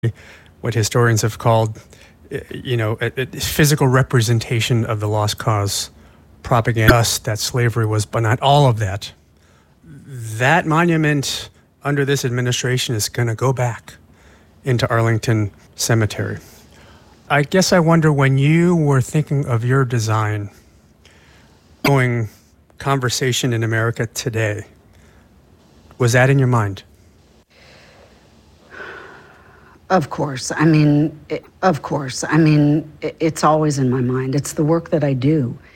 what historians have called, a physical representation of the lost cause propaganda, us that slavery was, but not all of that. That monument under this administration is going to go back into Arlington Cemetery. I guess I wonder, when you were thinking of your design, going conversation in America today, was that in your mind? Of course. It's always in my mind. It's the work that I do.